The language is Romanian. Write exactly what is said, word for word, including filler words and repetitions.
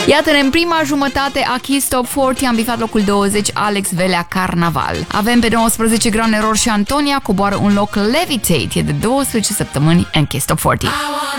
Iată-ne în prima jumătate a Kiss Top patruzeci, am bifat locul douăzeci, Alex Velea, Carnaval. Avem pe nouăsprezece Ground Error și Antonia, coboară un loc, Levitate, e de douăsprezece săptămâni în Kiss Top patruzeci.